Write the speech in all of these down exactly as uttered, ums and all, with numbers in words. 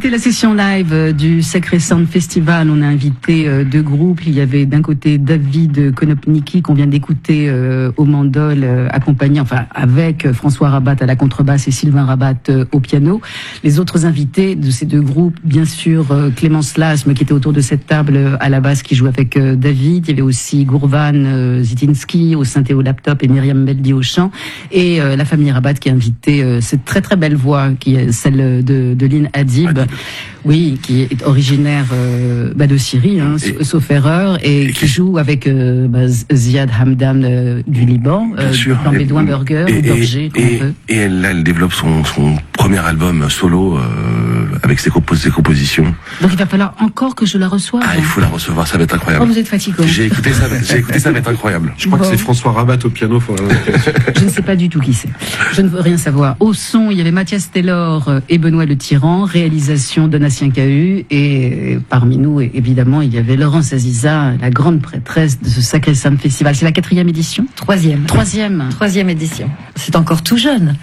C'était la session live du Sacré Sound Festival. On a invité deux groupes. Il y avait d'un côté David Konopnicki qu'on vient d'écouter euh, au mandol, euh, accompagné, enfin avec François Rabat à la contrebasse et Sylvain Rabat euh, au piano. Les autres invités de ces deux groupes, bien sûr euh, Clémence Lasme qui était autour de cette table euh, à la basse qui joue avec euh, David. Il y avait aussi Gourvan euh, Zitinski au synthé au laptop et Myriam Beldi au chant. Et euh, la famille Rabat qui a invité euh, cette très très belle voix qui est celle de, de Lynn Adib. Adib. Oui, qui est originaire euh, bah, de Syrie, hein, et, sauf erreur, et, et qui joue avec euh, bah, Ziad Hamdan euh, du Liban, euh, dans Bédouin Burger, ou Burger, comme on veut. Et elle, là, elle développe son, son premier album solo euh, avec ses, compos- ses compositions. Donc il va falloir encore que je la reçoive. Ah, il faut la recevoir, ça va être incroyable. Oh, vous êtes fatigant. J'ai écouté ça, j'ai écouté ça va être incroyable. Je crois bon. que c'est François Rabat au piano. Faut... Je ne sais pas du tout qui c'est. Je ne veux rien savoir. Au son, il y avait Mathias Taylor et Benoît Le Tyran, réalisation Donatien Cahu, et parmi nous, évidemment, il y avait Laurence Aziza, la grande prêtresse de ce Sacré Sound Festival. C'est la quatrième édition ? Troisième. Troisième. Troisième édition. C'est encore tout jeune.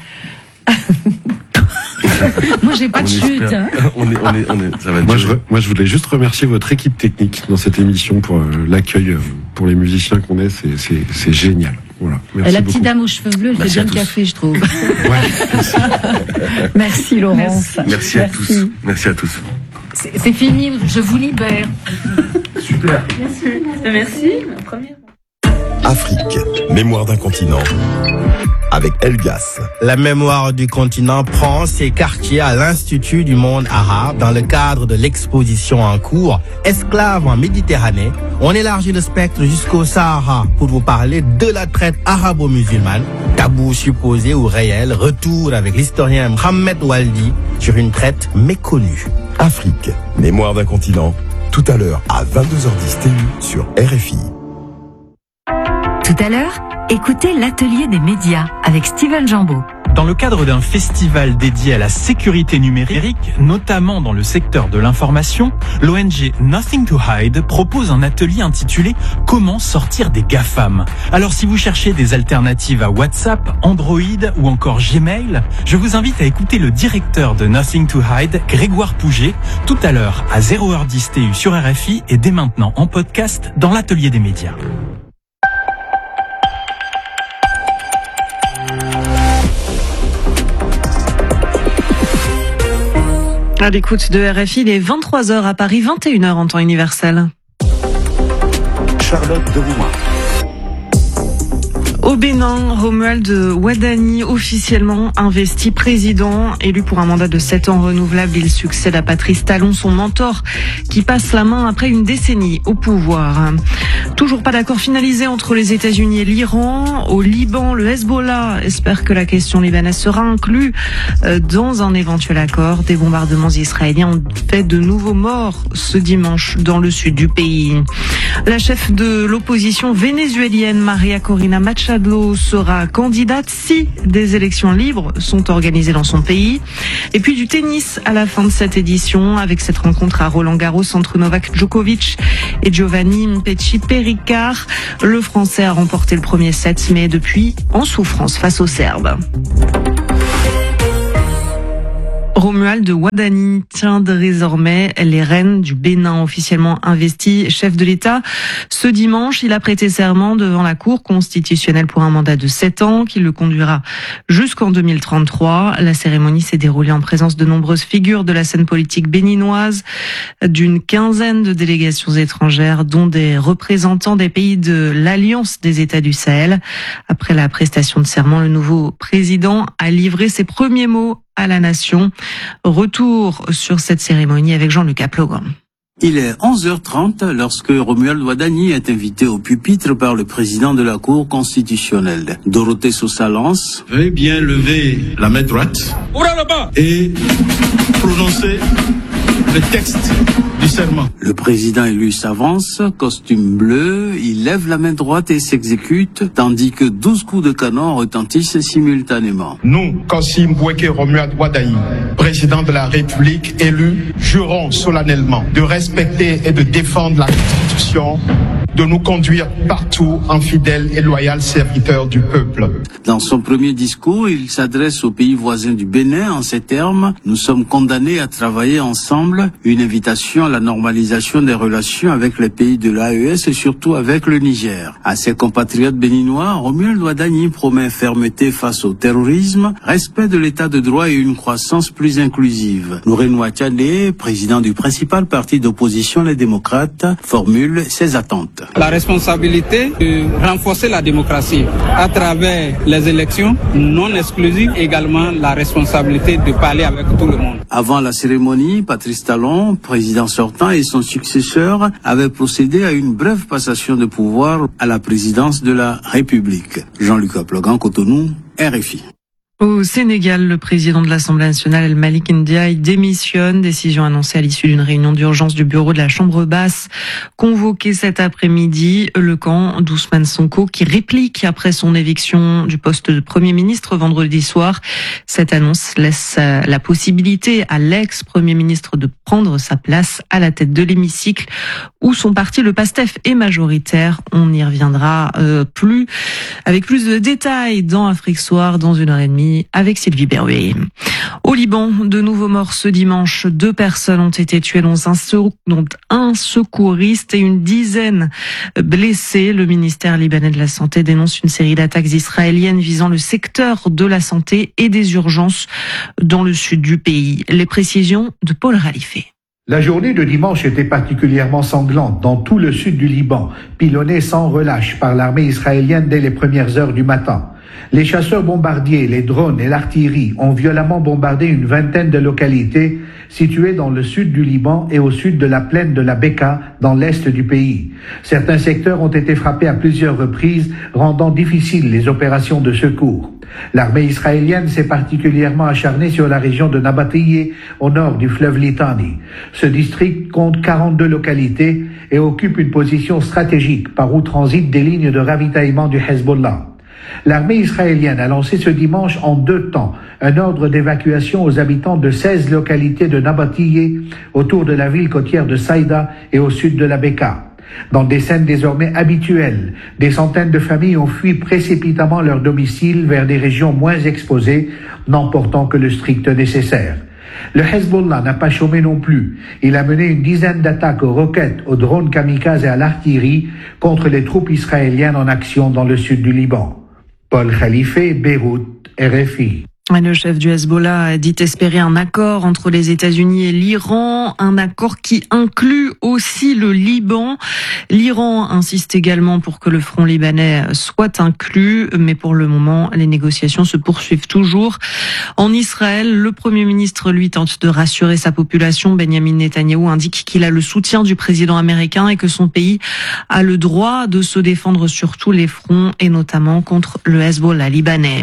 Moi, j'ai pas on de chute. Hein. On est, on est, on est, ça va être moi, je, moi, je voulais juste remercier votre équipe technique dans cette émission pour euh, l'accueil, euh, pour les musiciens qu'on est. C'est, c'est, c'est génial. Voilà. Merci la beaucoup. petite dame aux cheveux bleus, elle merci fait bien le café, je trouve. Ouais, merci. Merci Laurence. Merci, merci à merci. tous. Merci à tous. C'est, c'est fini, je vous libère. Super. Merci. Merci. La première. Afrique, mémoire d'un continent. Avec Elgas. La mémoire du continent prend ses quartiers à l'Institut du monde arabe dans le cadre de l'exposition en cours Esclaves en Méditerranée. On élargit le spectre jusqu'au Sahara pour vous parler de la traite arabo-musulmane. Tabou supposé ou réel, retour avec l'historien Mohamed Waldi sur une traite méconnue. Afrique, mémoire d'un continent. Tout à l'heure à vingt-deux heures dix T U sur R F I. Tout à l'heure, écoutez l'atelier des médias avec Steven Jambeau. Dans le cadre d'un festival dédié à la sécurité numérique, notamment dans le secteur de l'information, l'O N G Nothing to Hide propose un atelier intitulé « Comment sortir des GAFAM ». Alors si vous cherchez des alternatives à WhatsApp, Android ou encore Gmail, je vous invite à écouter le directeur de Nothing to Hide, Grégoire Pouget, tout à l'heure à zéro heure dix T U sur R F I et dès maintenant en podcast dans l'atelier des médias. À l'écoute de R F I, il est vingt-trois heures à Paris, vingt et une heures en temps universel. Charlotte de Rouma. Au Bénin, Romuald Wadani, officiellement investi président, élu pour un mandat de sept ans renouvelable, il succède à Patrice Talon, son mentor, qui passe la main après une décennie au pouvoir. Toujours pas d'accord finalisé entre les États-Unis et l'Iran. Au Liban, le Hezbollah espère que la question libanaise sera inclue dans un éventuel accord. Des bombardements israéliens ont fait de nouveaux morts ce dimanche dans le sud du pays. La chef de l'opposition vénézuélienne, Maria Corina Machado, sera candidate si des élections libres sont organisées dans son pays. Et puis du tennis à la fin de cette édition avec cette rencontre à Roland-Garros entre Novak Djokovic et Giovanni Mpetshi-Pericard. Le Français a remporté le premier set mais depuis en souffrance face aux Serbes. Romuald Wadani tient désormais les rênes du Bénin, officiellement investi chef de l'État. Ce dimanche, il a prêté serment devant la Cour constitutionnelle pour un mandat de sept ans qui le conduira jusqu'en deux mille trente-trois. La cérémonie s'est déroulée en présence de nombreuses figures de la scène politique béninoise, d'une quinzaine de délégations étrangères, dont des représentants des pays de l'Alliance des États du Sahel. Après la prestation de serment, le nouveau président a livré ses premiers mots à la nation. Retour sur cette cérémonie avec Jean-Luc Aplogan. Il est onze heures trente lorsque Romuald Wadani est invité au pupitre par le président de la Cour constitutionnelle. Dorothée Sosa lance. Veuillez bien lever la main droite et prononcer le texte du serment. Le président élu s'avance, costume bleu, il lève la main droite et s'exécute, tandis que douze coups de canon retentissent simultanément. Nous, Kassim Boueke Romuald Wadani, président de la République élu, jurons solennellement de respecter et de défendre la Constitution de nous conduire partout en fidèles et loyaux serviteurs du peuple. Dans son premier discours, il s'adresse aux pays voisins du Bénin en ces termes: nous sommes condamnés à travailler ensemble, une invitation à la normalisation des relations avec les pays de l'A E S et surtout avec le Niger. À ses compatriotes béninois, Romuald Wadani promet fermeté face au terrorisme, respect de l'état de droit et une croissance plus inclusive. Nourine Ouattane, président du principal parti d'opposition, les démocrates, formule ses attentes. La responsabilité de renforcer la démocratie à travers les élections non exclusives, également la responsabilité de parler avec tout le monde. Avant la cérémonie, Patrice Talon, président sortant, et son successeur avaient procédé à une brève passation de pouvoir à la présidence de la République. Jean-Luc Aplogan, Cotonou, R F I. Au Sénégal, le président de l'Assemblée nationale, El Malick Ndiaye, démissionne. Décision annoncée à l'issue d'une réunion d'urgence du bureau de la Chambre basse, convoquée cet après-midi. Le camp d'Ousmane Sonko, qui réplique après son éviction du poste de Premier ministre vendredi soir. Cette annonce laisse la possibilité à l'ex-Premier ministre de prendre sa place à la tête de l'hémicycle, où son parti, le PASTEF, est majoritaire. On y reviendra euh, plus avec plus de détails dans Afrique Soir, dans une heure et demie, avec Sylvie Berruet. Au Liban, de nouveaux morts ce dimanche. Deux personnes ont été tuées, dont un, sec- dont un secouriste et une dizaine blessés. Le ministère libanais de la Santé dénonce une série d'attaques israéliennes visant le secteur de la santé et des urgences dans le sud du pays. Les précisions de Paul Ralifé. La journée de dimanche était particulièrement sanglante dans tout le sud du Liban, pilonnée sans relâche par l'armée israélienne dès les premières heures du matin. Les chasseurs bombardiers, les drones et l'artillerie ont violemment bombardé une vingtaine de localités situées dans le sud du Liban et au sud de la plaine de la Beka, dans l'est du pays. Certains secteurs ont été frappés à plusieurs reprises, rendant difficiles les opérations de secours. L'armée israélienne s'est particulièrement acharnée sur la région de Nabatiyeh, au nord du fleuve Litani. Ce district compte quarante-deux localités et occupe une position stratégique par où transitent des lignes de ravitaillement du Hezbollah. L'armée israélienne a lancé ce dimanche en deux temps un ordre d'évacuation aux habitants de seize localités de Nabatiyeh autour de la ville côtière de Saïda et au sud de la Beka. Dans des scènes désormais habituelles, des centaines de familles ont fui précipitamment leur domicile vers des régions moins exposées, n'emportant que le strict nécessaire. Le Hezbollah n'a pas chômé non plus. Il a mené une dizaine d'attaques aux roquettes, aux drones kamikazes et à l'artillerie contre les troupes israéliennes en action dans le sud du Liban. Paul Khalifé, Beyrouth, R F I. Le chef du Hezbollah a dit espérer un accord entre les États-Unis et l'Iran, un accord qui inclut aussi le Liban. L'Iran insiste également pour que le front libanais soit inclus, mais pour le moment, les négociations se poursuivent toujours. En Israël, le Premier ministre, lui, tente de rassurer sa population. Benjamin Netanyahou indique qu'il a le soutien du président américain et que son pays a le droit de se défendre sur tous les fronts, et notamment contre le Hezbollah libanais.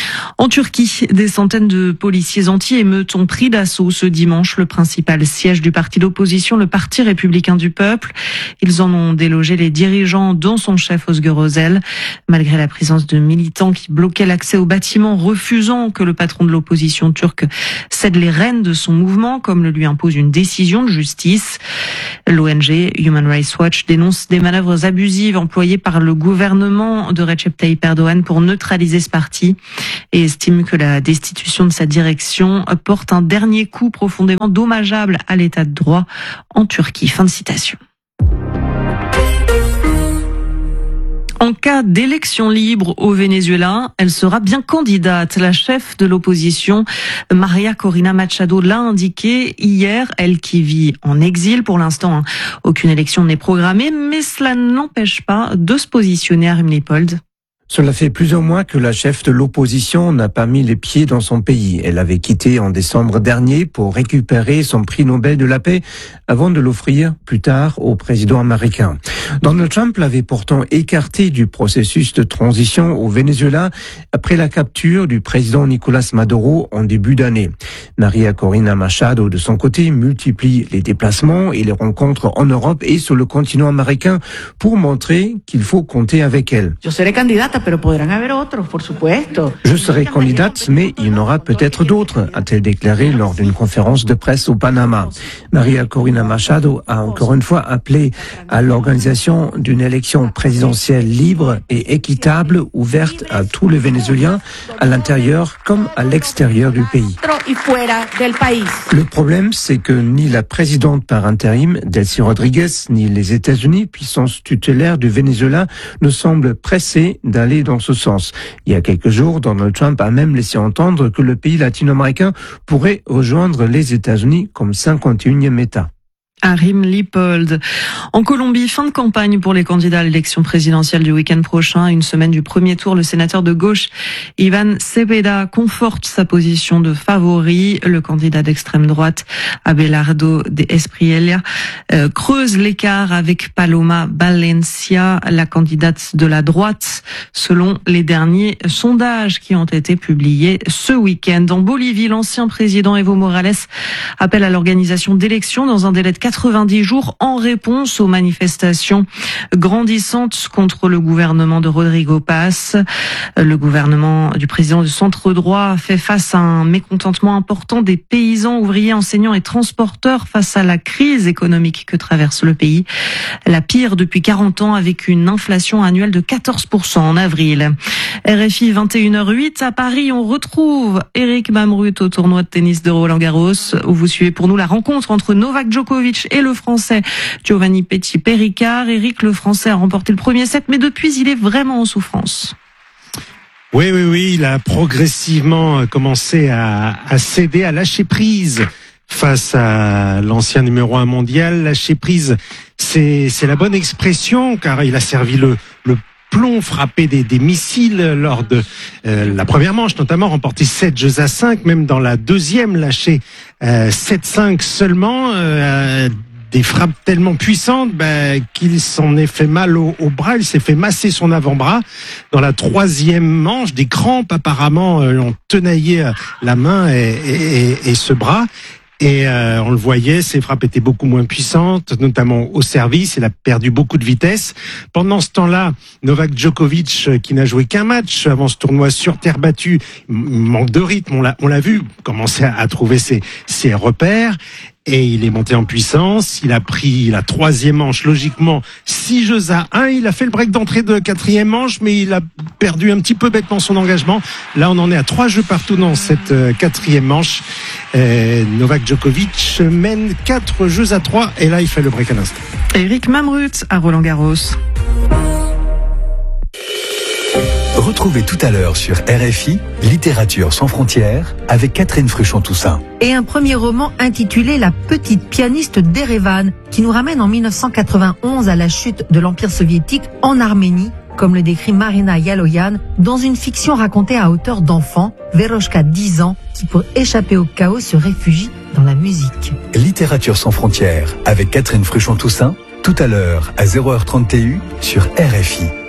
En Turquie, des centaines de policiers anti-émeutes ont pris d'assaut ce dimanche le principal siège du parti d'opposition, le Parti républicain du peuple. Ils en ont délogé les dirigeants, dont son chef Özgür Özel, malgré la présence de militants qui bloquaient l'accès au bâtiment, refusant que le patron de l'opposition turque cède les rênes de son mouvement, comme le lui impose une décision de justice. L'O N G Human Rights Watch dénonce des manœuvres abusives employées par le gouvernement de Recep Tayyip Erdogan pour neutraliser ce parti et estime que la destitution de sa direction porte un dernier coup profondément dommageable à l'état de droit en Turquie. Fin de citation. En cas d'élection libre au Venezuela, elle sera bien candidate. La chef de l'opposition, Maria Corina Machado, l'a indiqué hier, elle qui vit en exil. Pour l'instant, aucune élection n'est programmée, mais cela ne l'empêche pas de se positionner à Rumlipold. Cela fait plusieurs mois que la chef de l'opposition n'a pas mis les pieds dans son pays. Elle avait quitté en décembre dernier pour récupérer son prix Nobel de la paix avant de l'offrir plus tard au président américain. Donald Trump l'avait pourtant écarté du processus de transition au Venezuela après la capture du président Nicolás Maduro en début d'année. Maria Corina Machado, de son côté, multiplie les déplacements et les rencontres en Europe et sur le continent américain pour montrer qu'il faut compter avec elle. Je serai candidate Je serai candidate, mais il y en aura peut-être d'autres, a-t-elle déclaré lors d'une conférence de presse au Panama. Maria Corina Machado a encore une fois appelé à l'organisation d'une élection présidentielle libre et équitable, ouverte à tous les Vénézuéliens, à l'intérieur comme à l'extérieur du pays. Le problème, c'est que ni la présidente par intérim, Delcy Rodriguez, ni les États-Unis, puissance tutélaire du Venezuela, ne semblent pressés d'aller dans ce sens. Il y a quelques jours, Donald Trump a même laissé entendre que le pays latino-américain pourrait rejoindre les États-Unis comme cinquante et unième État. Arim Lippold. En Colombie, fin de campagne pour les candidats à l'élection présidentielle du week-end prochain. Une semaine du premier tour, le sénateur de gauche, Ivan Cepeda, conforte sa position de favori. Le candidat d'extrême droite, Abelardo de Espriella, euh, creuse l'écart avec Paloma Valencia, la candidate de la droite, selon les derniers sondages qui ont été publiés ce week-end. En Bolivie, l'ancien président Evo Morales appelle à l'organisation d'élections dans un délai de quatre-vingt-dix jours en réponse aux manifestations grandissantes contre le gouvernement de Rodrigo Paz. Le gouvernement du président du centre droit fait face à un mécontentement important des paysans, ouvriers, enseignants et transporteurs face à la crise économique que traverse le pays. La pire depuis quarante ans, avec une inflation annuelle de quatorze pour cent en avril. R F I vingt et une heures huit à Paris, on retrouve Eric Mamrut au tournoi de tennis de Roland-Garros, où vous suivez pour nous la rencontre entre Novak Djokovic et le Français Giovanni Petit-Péricard. Eric, le Français a remporté le premier set, mais depuis, il est vraiment en souffrance. Oui, oui, oui, il a progressivement commencé à, à céder, à lâcher prise face à l'ancien numéro un mondial. Lâcher prise, c'est, c'est la bonne expression, car il a servi le, le plomb, frappé des, des missiles lors de euh, la première manche, notamment remporté sept jeux à cinq, même dans la deuxième lâché euh, sept cinq seulement, euh, des frappes tellement puissantes bah, qu'il s'en est fait mal au, au bras, il s'est fait masser son avant-bras. Dans la troisième manche, des crampes apparemment euh, ont tenaillé la main et, et, et ce bras. Et euh, on le voyait, ses frappes étaient beaucoup moins puissantes, notamment au service. Il a perdu beaucoup de vitesse. Pendant ce temps-là, Novak Djokovic, qui n'a joué qu'un match avant ce tournoi sur terre battue, manque de rythme. On l'a, on l'a vu, commencer à, à trouver ses, ses repères. Et il est monté en puissance. Il a pris la troisième manche, logiquement, six jeux à un. Il a fait le break d'entrée de quatrième manche, mais il a perdu un petit peu bêtement son engagement. Là, on en est à trois jeux partout dans cette euh, quatrième manche. Euh, Novak Djokovic mène quatre jeux à trois. Et là, il fait le break à l'instant. Eric Mamrut à Roland-Garros. Retrouvez tout à l'heure sur R F I Littérature sans frontières avec Catherine Fruchon-Toussaint. Et un premier roman intitulé La petite pianiste d'Erevan, qui nous ramène en mille neuf cent quatre-vingt-onze à la chute de l'Empire soviétique en Arménie, comme le décrit Marina Yaloyan dans une fiction racontée à hauteur d'enfant, Veroshka, dix ans, qui pour échapper au chaos se réfugie dans la musique. Littérature sans frontières avec Catherine Fruchon-Toussaint, tout à l'heure à zéro heure trente sur R F I.